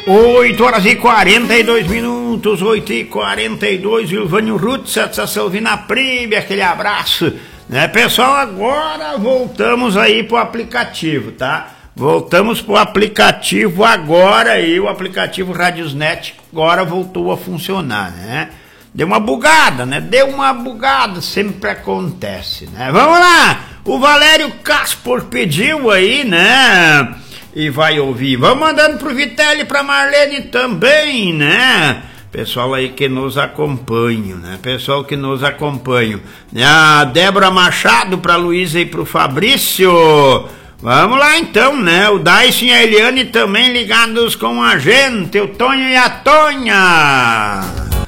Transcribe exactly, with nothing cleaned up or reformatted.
oito horas e quarenta e dois minutos, oito e quarenta e dois, Ilvânio Ruth, satisfação Vina Pribe, aquele abraço, né, pessoal? Agora voltamos aí pro aplicativo, tá? Voltamos pro aplicativo agora aí, o aplicativo Radiosnet agora voltou a funcionar, né? Deu uma bugada, né? Deu uma bugada, sempre acontece, né? Vamos lá! O Valério Caspor pediu aí, né? E vai ouvir. Vamos mandando pro Vitelli e pra Marlene também, né? Pessoal aí que nos acompanha, né? Pessoal que nos acompanha. A Débora Machado pra Luísa e pro Fabrício. Vamos lá então, né? O Dyson e a Eliane também ligados com a gente. O Tonho e a Tonha.